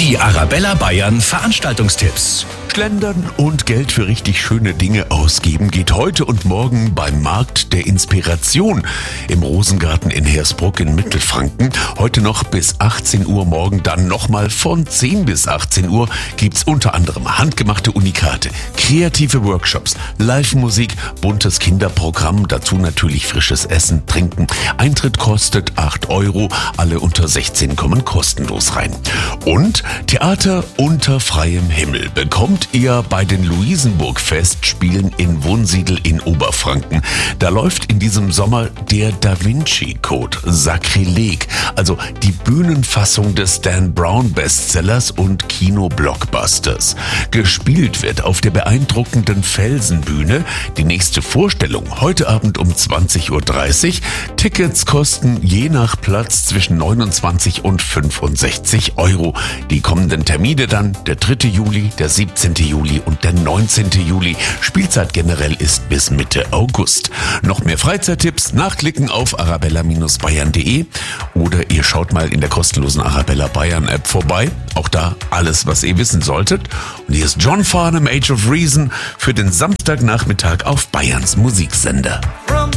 Die Arabella Bayern Veranstaltungstipps. Schlendern und Geld für richtig schöne Dinge ausgeben geht heute und morgen beim Markt der Inspiration im Rosengarten in Hersbruck in Mittelfranken. Heute noch bis 18 Uhr, morgen dann nochmal von 10 bis 18 Uhr gibt's unter anderem handgemachte Unikate, kreative Workshops, Live-Musik, buntes Kinderprogramm, dazu natürlich frisches Essen, Trinken. Eintritt kostet 8 €, alle unter 16 kommen kostenlos rein. Und Theater unter freiem Himmel bekommt ihr bei den Luisenburg-Festspielen in Wunsiedel in Oberfranken. Da läuft in diesem Sommer der Da Vinci Code, Sakrileg, also die Bühnenfassung des Dan Brown Bestsellers und Kino-Blockbusters. Gespielt wird auf der beeindruckenden Felsenbühne. Die nächste Vorstellung heute Abend um 20:30 Uhr. Tickets kosten je nach Platz zwischen 29 und 65 €. Die kommenden Termine dann der 3. Juli, der 17. Juli und der 19. Juli. Spielzeit generell ist bis Mitte August. Noch mehr Freizeittipps nachklicken auf arabella-bayern.de oder ihr schaut mal in der kostenlosen Arabella Bayern App vorbei. Auch da alles, was ihr wissen solltet. Und hier ist John Farnham, Age of Reason für den Samstagnachmittag auf Bayerns Musiksender.